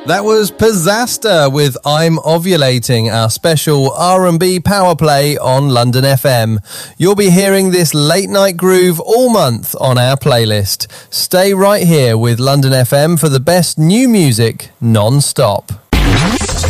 That was Pizzasta with I'm Ovulating, our special R&B power play on London FM. You'll be hearing this late night groove all month on our playlist. Stay right here with London FM for the best new music non-stop.